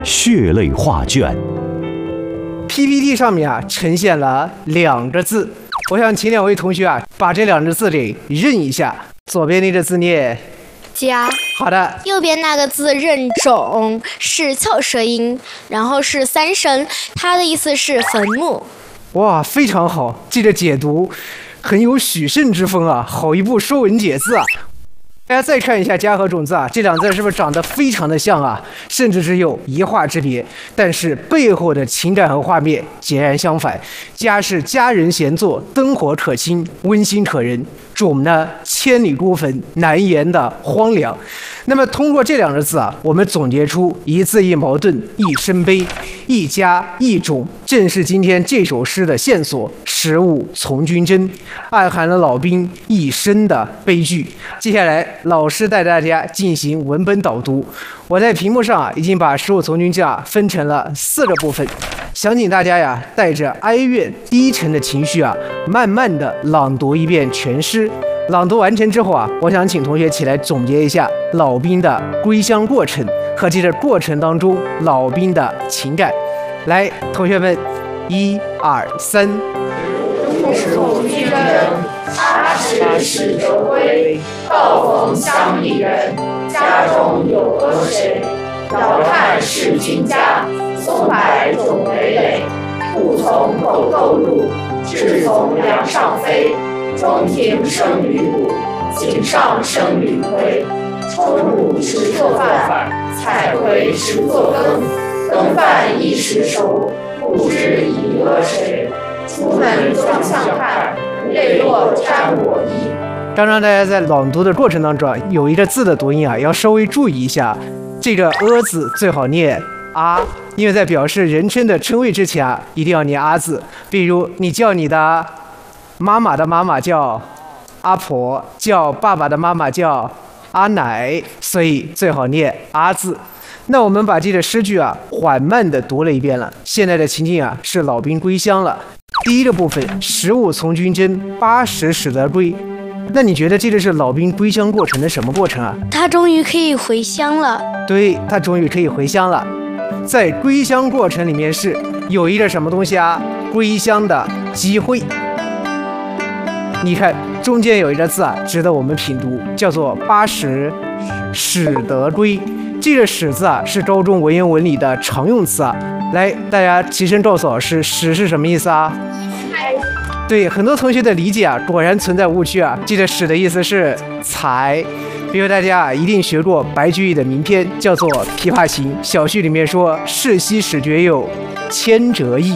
血泪画卷。 PPT 上面呈现了2个字，我想请2位同学把这2个字给认一下。左边那个字念家， 好的。 右边那个字认种是翘舌音，然后是3声，它的意思是坟墓。 哇，非常好，这个解读很有许慎之风啊，好一部《说文解字》啊。大家再看一下家和种子这2字是不是长得非常的像啊？甚至只有一画之别，但是背后的情感和画面截然相反。家是家人闲坐，灯火可亲，温馨可人；种呢，千里孤坟，难言的荒凉。那么通过这2个字我们总结出一字一矛盾，一身悲，一家一种，正是今天这首诗的线索。食物从军征，暗含了老兵一生的悲剧。接下来老师带大家进行文本导读。我在屏幕上已经把《食物从军征》分成了4个部分，想请大家带着哀怨低沉的情绪慢慢的朗读一遍全诗。朗读完成之后我想请同学起来总结一下老兵的归乡过程和这个过程当中老兵的情感。来，同学们，1、2、3。 食物军征，80使者归，道逢乡里人，家中有何谁？遥看是君家，松柏种累累。兔从狗窦入，雉从梁上飞。中庭生履鼓，井上生履盔。抽乳时做饭，采葵时做羹。羹饭一时熟，不知已饿谁？出门双向看，泪落沾我衣。 刚刚大家在朗读的过程当中有一个字的读音要稍微注意一下。这个字最好念因为在表示人称的称谓之前一定要念字。比如你叫你的妈妈的妈妈叫阿婆，叫爸爸的妈妈叫阿奶，所以最好念字。那我们把这个诗句缓慢地读了一遍了。现在的情境是老兵归乡了。第一个部分，食物从军征，80使得归。那你觉得这个是老兵归乡过程的什么过程他终于可以回乡了。 对，他终于可以回乡了。在归乡过程里面是有一个什么东西归乡的机会。你看中间有一个字值得我们品读，叫做80使得归。这个使字是高中文言文里的常用词来，大家齐声告诉老师，使是什么意思对，很多同学的理解果然存在误区这个使的意思是才。比如大家一定学过白居易的名篇叫做《琵琶行》，小序里面说世袭使绝有千折翼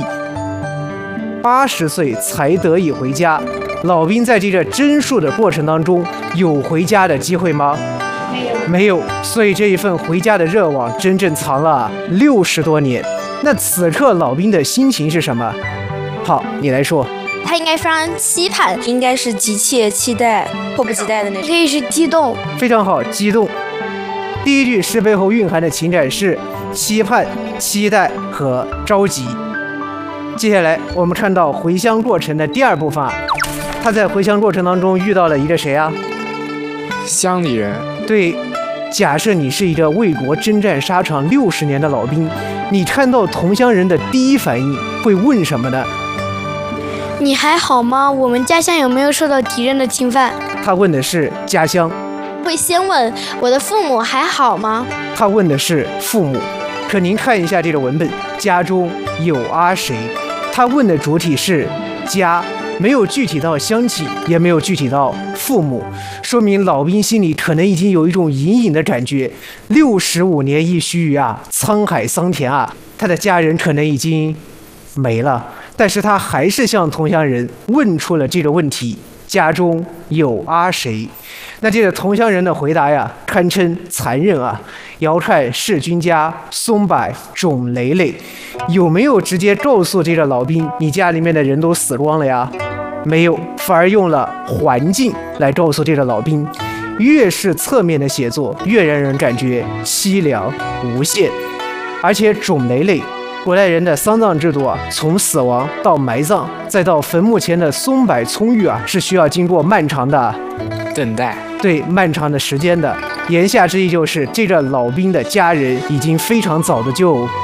，80岁才得以回家。老兵在这个征戍的过程当中有回家的机会吗？没有，所以这一份回家的热望真正藏了60多年。那此刻老兵的心情是什么？好，你来说。 他应该非常期盼， 应该是急切期待、迫不及待的那种。 可以是激动。 非常好，激动。第一句诗背后蕴含的情感是期盼、期待和着急。接下来我们看到回乡过程的第2部分他在回乡过程当中遇到了一个谁乡里人。 对，假设你是一个为国征战沙场60年的老兵，你看到同乡人的第一反应会问什么呢？ 你还好吗？我们家乡有没有受到敌人的侵犯？ 他问的是家乡。 会先问我的父母还好吗？ 他问的是父母。可您看一下这个文本，家中有谁？他问的主体是家，没有具体到乡亲，也没有具体到父母，说明老兵心里可能已经有一种隐隐的感觉，65年一须臾沧海桑田他的家人可能已经没了，但是他还是向同乡人问出了这个问题：家中有谁？那这个同乡人的回答堪称残忍遥看是君家，松柏种累累。有没有直接告诉这个老兵，你家里面的人都死光了没有，反而用了环境来告诉这个老兵。越是侧面的写作，越让人感觉凄凉无限。而且种累累，古代人的丧葬制度从死亡到埋葬，再到坟墓前的松柏葱郁是需要经过漫长的等待， 对，漫长的时间的。 言下之意就是这个老兵的家人已经非常早的就